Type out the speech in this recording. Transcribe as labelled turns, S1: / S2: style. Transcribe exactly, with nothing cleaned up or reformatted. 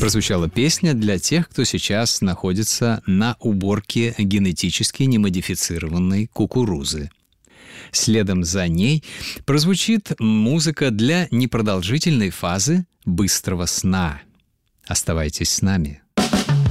S1: прозвучала песня для тех, кто сейчас находится на уборке генетически немодифицированной кукурузы. Следом за ней прозвучит музыка для непродолжительной фазы быстрого сна. Оставайтесь с нами.